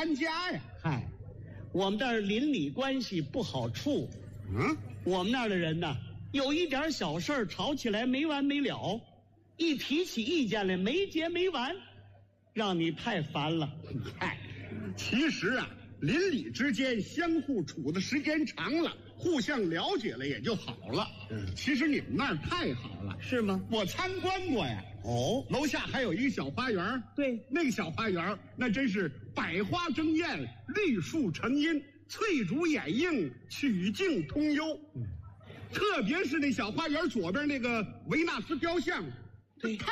搬家呀。 嗨，我们这儿邻里关系不好处。我们那儿的人呢，有一点小事儿吵起来没完没了，一提起意见来没结没完，让你太烦了。 嗨，其实啊，邻里之间相互处的时间长了，互相了解了也就好了。其实你们那儿太好了， 是吗？ 我参观过呀。 哦， 楼下还有一个小花园。 对， 那个小花园那真是百花争艳，绿树成荫，翠竹掩映，曲径通幽。特别是那小花园左边那个维纳斯雕像， 对， 太